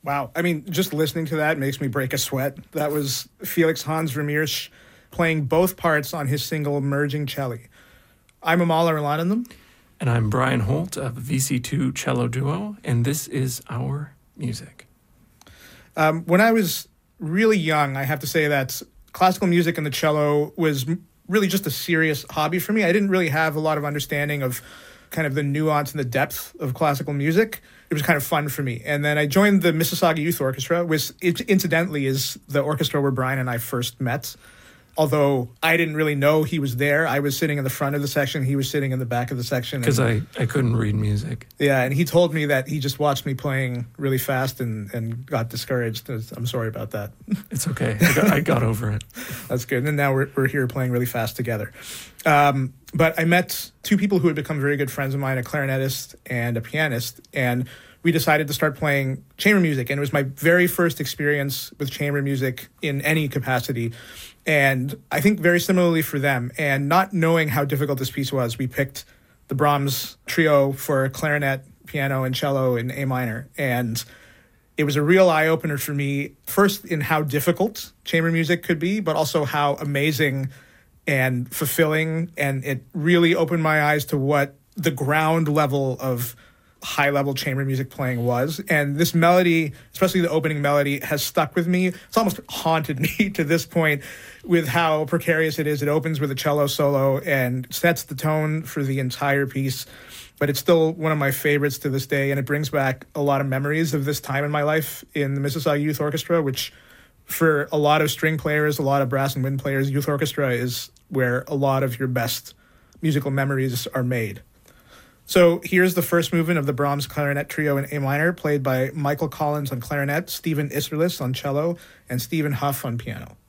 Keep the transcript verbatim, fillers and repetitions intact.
Wow. I mean, just listening to that makes me break a sweat. That was Felix Hans Ramirez playing both parts on his single Merging Celli. I'm Amal Arlananam. And I'm Brian Holt of V C two Cello Duo, and this is our music. Um, when I was really young, I have to say that classical music and the cello was really just a serious hobby for me. I didn't really have a lot of understanding of kind of the nuance and the depth of classical music. It was kind of fun for me. And then I joined the Mississauga Youth Orchestra, which incidentally is the orchestra where Brian and I first met. Although I didn't really know he was there. I was sitting in the front of the section. He was sitting in the back of the section. Because I, I couldn't read music. Yeah, and he told me that he just watched me playing really fast and, and got discouraged. I'm sorry about that. It's okay. I got, I got over it. That's good. And now we're, we're here playing really fast together. Um, but I met two people who had become very good friends of mine, a clarinetist and a pianist, and we decided to start playing chamber music. And it was my very first experience with chamber music in any capacity. And I think very similarly for them. And not knowing how difficult this piece was, we picked the Brahms trio for clarinet, piano, and cello in A minor. And it was a real eye-opener for me, first in how difficult chamber music could be, but also how amazing and fulfilling. And it really opened my eyes to what the ground level of high-level chamber music playing was. And this melody, especially the opening melody, has stuck with me. It's almost haunted me to this point with how precarious it is. It opens with a cello solo and sets the tone for the entire piece. But it's still one of my favorites to this day, and it brings back a lot of memories of this time in my life in the Mississauga Youth Orchestra, which for a lot of string players, a lot of brass and wind players, youth orchestra is where a lot of your best musical memories are made. So here's the first movement of the Brahms Clarinet Trio in A minor, played by Michael Collins on clarinet, Stephen Isserlis on cello, and Stephen Huff on piano.